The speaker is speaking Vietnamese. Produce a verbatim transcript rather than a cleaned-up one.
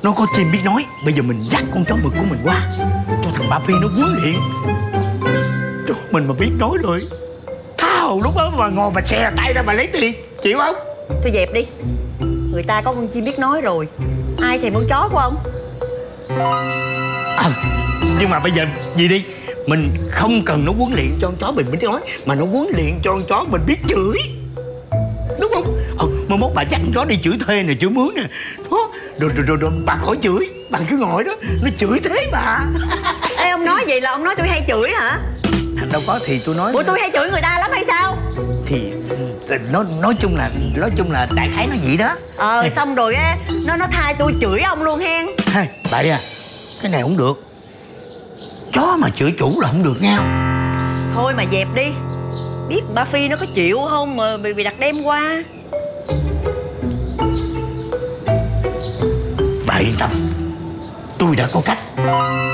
Nó có chim biết nói. Bây giờ mình dắt con chó mực của mình qua cho thằng Ba Phi nó huấn luyện. Chó mình mà biết nói rồi, thao lúc đó mà ngồi mà xè tay ra mà lấy tiền, chịu không? Thôi dẹp đi. Người ta có con chim biết nói rồi, ai thèm con chó của ông. À, nhưng mà bây giờ gì đi, mình không cần nó huấn luyện cho con chó mình biết nói, mà nó huấn luyện cho con chó mình biết chửi, đúng không? Ờ, mà mốt bà dắt con chó đi chửi thuê nè, chửi mướn nè, đó. Rồi, rồi, rồi, rồi bà khỏi chửi, bà cứ ngồi đó, nó chửi thế mà. Ê, ông nói vậy là ông nói tôi hay chửi hả? Đâu có, thì tôi nói. Ủa tôi hay chửi người ta lắm hay sao? Thì nói nói chung là nói chung là đại khái nó vậy đó. Ờ xong rồi á, nó nó thay tôi chửi ông luôn hen. Hey, bà à, cái này không được. Chó mà chửi chủ là không được nha. Thôi mà dẹp đi. Biết Ba Phi nó có chịu không mà bị, bị đặt đem qua. Bà yên tâm, tôi đã có cách.